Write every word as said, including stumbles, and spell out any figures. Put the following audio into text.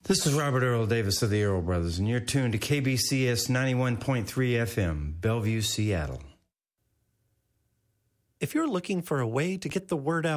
This is Robert Earl Davis of the Earl Brothers, and you're tuned to K B C S ninety-one point three F M, Bellevue, Seattle. If you're looking for a way to get the word out